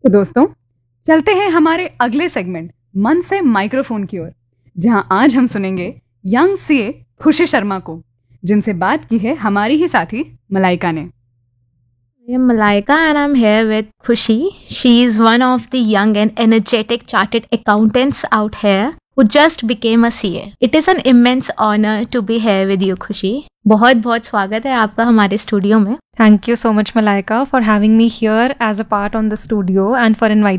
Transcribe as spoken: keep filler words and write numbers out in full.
तो दोस्तों, चलते हैं हमारे अगले सेगमेंट मन से माइक्रोफोन की ओर, जहां आज हम सुनेंगे यंग सीए खुशी शर्मा को, जिनसे बात की है हमारी ही साथी मलाइका ने। I am Malaika and I'm here with Khushi. She is one of the young and energetic chartered accountants out here who just became a C A. It is an immense honor to be here with you, Khushi. बहुत बहुत स्वागत है आपका हमारे studio में। Thank you so much, Malaika, for having me here as a part on the studio and for inviting